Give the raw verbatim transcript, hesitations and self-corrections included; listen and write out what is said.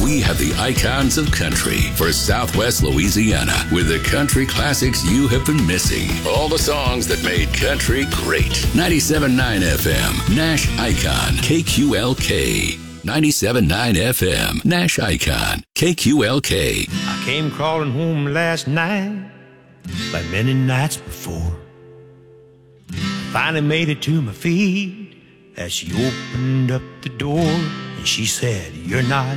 We have the icons of country for Southwest Louisiana with the country classics you have been missing. All the songs that made country great. ninety-seven point nine F M, Nash Icon, K Q L K. ninety-seven point nine F M, Nash Icon, K Q L K. I came crawling home last night, like many nights before. I finally made it to my feet as she opened up the door, and she said, "You're not